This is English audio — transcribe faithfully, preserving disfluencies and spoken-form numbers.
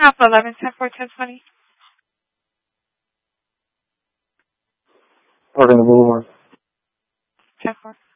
Alpha eleven, ten four, ten twenty. Parking the Boulevard. ten four.